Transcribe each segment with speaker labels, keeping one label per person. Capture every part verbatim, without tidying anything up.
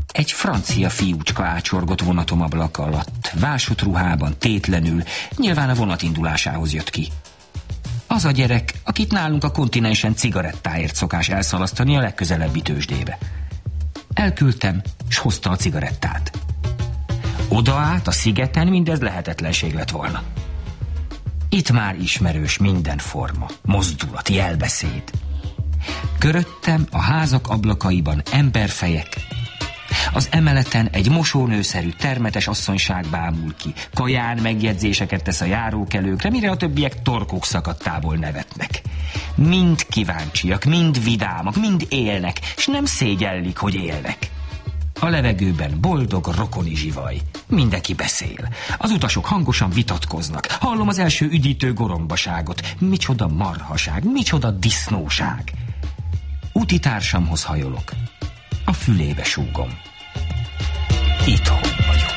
Speaker 1: Egy francia fiúcska ácsorgott vonatom ablaka alatt, vásott ruhában, tétlenül, nyilván a vonat indulásához jött ki. Az a gyerek, akit nálunk a kontinensen cigarettáért szokás elszalasztani a legközelebbi tőzsdébe. Elküldtem, s hozta a cigarettát. Oda át a szigeten mindez lehetetlenség lett volna. Itt már ismerős minden forma, mozdulat, jelbeszéd. Köröttem a házak ablakaiban emberfejek. Az emeleten egy mosónőszerű termetes asszonyság bámul ki, kaján megjegyzéseket tesz a járókelőkre, mire a többiek torkok szakadtából nevetnek. Mind kíváncsiak, mind vidámak, mind élnek, s nem szégyellik, hogy élnek. A levegőben boldog rokoni zsivaj. Mindenki beszél. Az utasok hangosan vitatkoznak. Hallom az első üdítő gorombaságot. Micsoda marhaság, micsoda disznóság. Útitársamhoz hajolok. A fülébe súgom. Itthon vagyok.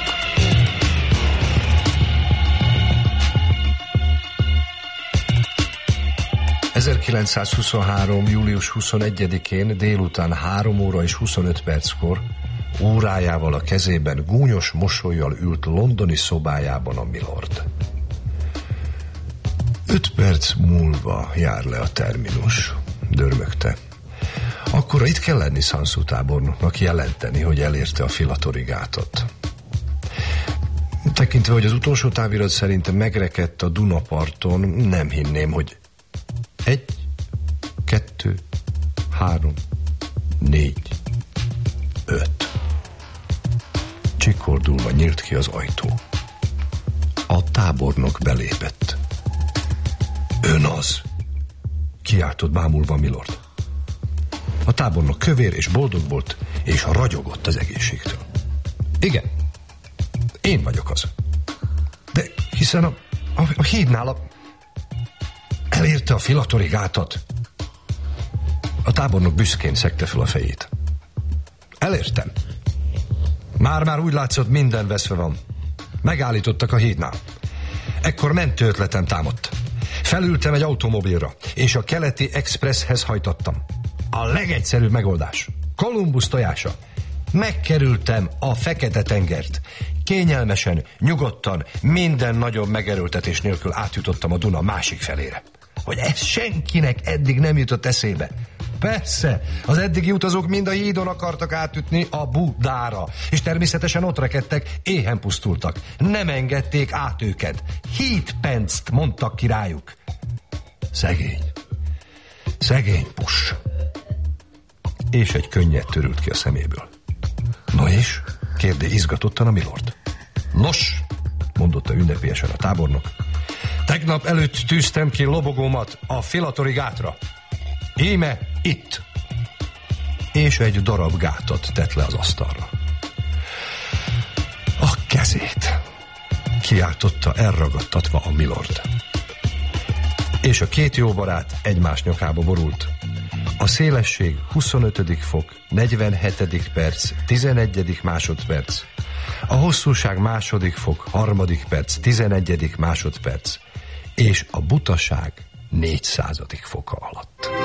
Speaker 2: ezerkilencszázhuszonhárom. július huszonegyedikén délután három óra és huszonöt perckor órájával a kezében gúnyos mosollyal ült londoni szobájában a Milord. Öt perc múlva jár le a terminus, dörmögte. Akkora itt kell lenni Sansu tábornoknak jelenteni, hogy elérte a Filatori gátot. Tekintve, hogy az utolsó távirat szerint megrekedt a Dunaparton, nem hinném, hogy egy, kettő, három, négy, öt. Csikordulva nyílt ki az ajtó. A tábornok belépett. Ön az! Kiáltott bámulva Milord. A tábornok kövér és boldog volt, és ragyogott az egészségtől. Igen, én vagyok az. De hiszen a, a, a hídnál a... elérte a Filatori gátat. A tábornok büszkén szegte fel a fejét. Elértem. Már-már úgy látszott, minden veszve van. Megállítottak a hídnál. Ekkor mentő ötletem támadt. Felültem egy automobilra, és a keleti expresshez hajtottam. A legegyszerűbb megoldás. Kolumbusz tojása. Megkerültem a Fekete-tengert. Kényelmesen, nyugodtan, minden nagyobb megerőltetés nélkül átjutottam a Duna másik felére. Hogy ez senkinek eddig nem jutott eszébe. Persze, az eddigi utazók mind a hídon akartak átütni a Budára, és természetesen ott rekedtek, éhen pusztultak. Nem engedték át őket. Hídpenzt mondtak ki rájuk. Szegény. Szegény pus. És egy könnyed törült ki a szeméből. No és? Kérdé izgatottan a Milord. Nos, mondotta ünnepélyesen a tábornok. Tegnap előtt tűztem ki lobogómat a Filatori gátra. Íme itt. És egy darab gátat tett le az asztalra. A kezét, kiáltotta elragadtatva a Milord. És a két jó barát egymás nyakába borult. A szélesség huszonötödik fok, negyvenhetedik perc, tizenegyedik másodperc. A hosszúság második fok, harmadik perc, tizenegyedik másodperc. És a butaság négyszázadik foka alatt.